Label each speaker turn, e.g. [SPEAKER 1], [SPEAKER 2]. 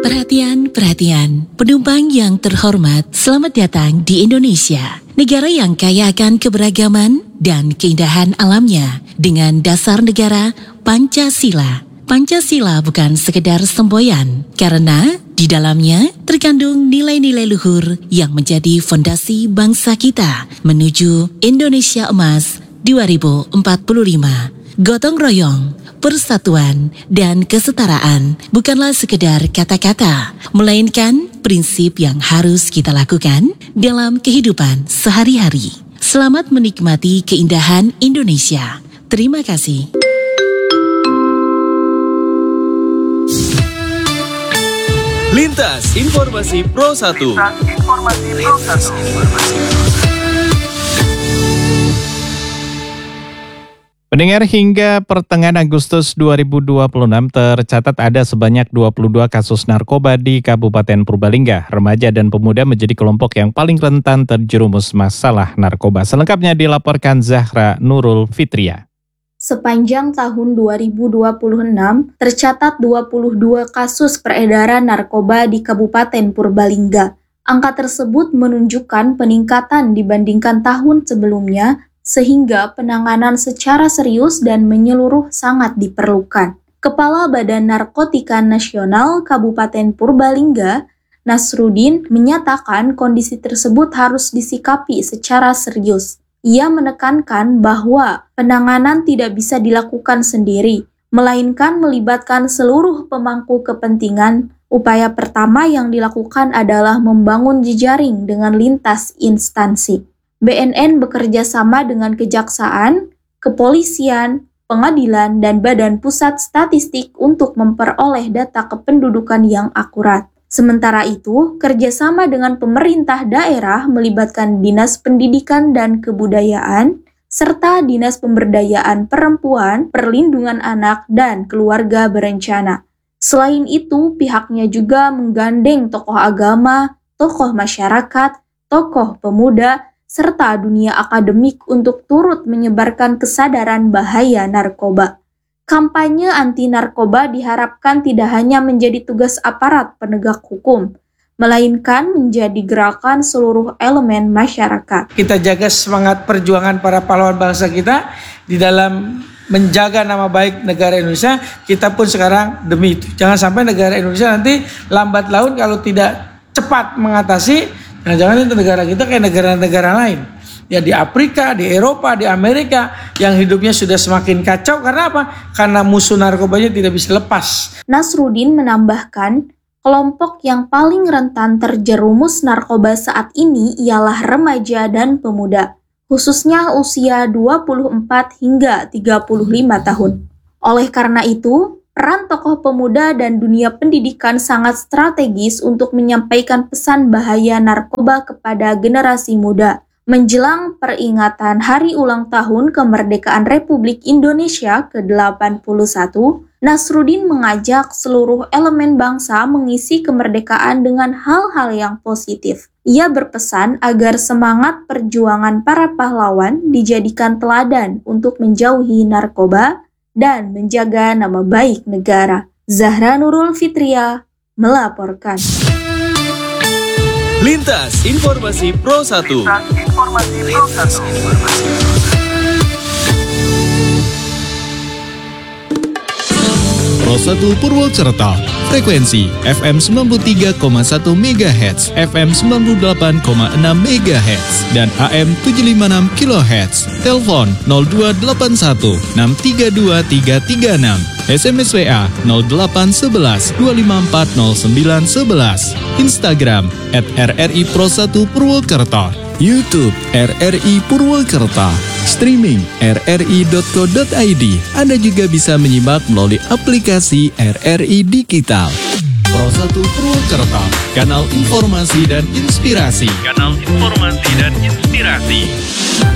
[SPEAKER 1] Perhatian, perhatian, penumpang yang terhormat, selamat datang di Indonesia, negara yang kaya akan keberagaman dan keindahan alamnya dengan dasar negara Pancasila. Pancasila bukan sekedar semboyan, karena di dalamnya terkandung nilai-nilai luhur yang menjadi fondasi bangsa kita menuju Indonesia Emas 2045. Gotong royong, persatuan, dan kesetaraan bukanlah sekedar kata-kata, melainkan prinsip yang harus kita lakukan dalam kehidupan sehari-hari. Selamat menikmati keindahan Indonesia. Terima kasih.
[SPEAKER 2] Lintas Informasi Pro 1.
[SPEAKER 3] Pendengar, hingga pertengahan Agustus 2026 tercatat ada sebanyak 22 kasus narkoba di Kabupaten Purbalingga. Remaja dan pemuda menjadi kelompok yang paling rentan terjerumus masalah narkoba. Selengkapnya dilaporkan Zahra Nurul Fitria.
[SPEAKER 4] Sepanjang tahun 2026, tercatat 22 kasus peredaran narkoba di Kabupaten Purbalingga. Angka tersebut menunjukkan peningkatan dibandingkan tahun sebelumnya, sehingga penanganan secara serius dan menyeluruh sangat diperlukan. Kepala Badan Narkotika Nasional Kabupaten Purbalingga, Nasruddin, menyatakan kondisi tersebut harus disikapi secara serius. Ia menekankan bahwa penanganan tidak bisa dilakukan sendiri, melainkan melibatkan seluruh pemangku kepentingan. Upaya pertama yang dilakukan adalah membangun jejaring dengan lintas instansi. BNN bekerja sama dengan kejaksaan, kepolisian, pengadilan, dan Badan Pusat Statistik untuk memperoleh data kependudukan yang akurat. Sementara itu, kerjasama dengan pemerintah daerah melibatkan Dinas Pendidikan dan Kebudayaan, serta Dinas Pemberdayaan Perempuan, Perlindungan Anak, dan Keluarga Berencana. Selain itu, pihaknya juga menggandeng tokoh agama, tokoh masyarakat, tokoh pemuda, serta dunia akademik untuk turut menyebarkan kesadaran bahaya narkoba. Kampanye anti-narkoba diharapkan tidak hanya menjadi tugas aparat penegak hukum, melainkan menjadi gerakan seluruh elemen masyarakat.
[SPEAKER 5] Kita jaga semangat perjuangan para pahlawan bangsa kita di dalam menjaga nama baik negara Indonesia. Kita pun sekarang demi itu. Jangan sampai negara Indonesia nanti lambat laun kalau tidak cepat mengatasi. Jangan-jangan itu negara kita kayak negara-negara lain. Ya di Afrika, di Eropa, di Amerika yang hidupnya sudah semakin kacau karena apa? Karena musuh narkobanya tidak bisa lepas.
[SPEAKER 4] Nasruddin menambahkan, kelompok yang paling rentan terjerumus narkoba saat ini ialah remaja dan pemuda, khususnya usia 24 hingga 35 tahun. Oleh karena itu, peran tokoh pemuda dan dunia pendidikan sangat strategis untuk menyampaikan pesan bahaya narkoba kepada generasi muda. Menjelang peringatan Hari Ulang Tahun Kemerdekaan Republik Indonesia ke-81, Nasruddin mengajak seluruh elemen bangsa mengisi kemerdekaan dengan hal-hal yang positif. Ia berpesan agar semangat perjuangan para pahlawan dijadikan teladan untuk menjauhi narkoba dan menjaga nama baik negara. Zahra Nurul Fitria melaporkan.
[SPEAKER 2] Lintas Informasi Pro 1.
[SPEAKER 6] Pro 1 Purwokerto, frekuensi FM 93,1 MHz, FM 98,6 MHz, dan AM 756 kHz. Telepon 0281 632 336. SMS WA 0811 254 0911. Instagram @RRI Pro 1 Purwokerto. YouTube RRI Purwokerto. Streaming rri.co.id. Anda juga bisa menyimak melalui aplikasi RRI Digital. Pro 1 Purwokerto, kanal informasi dan inspirasi.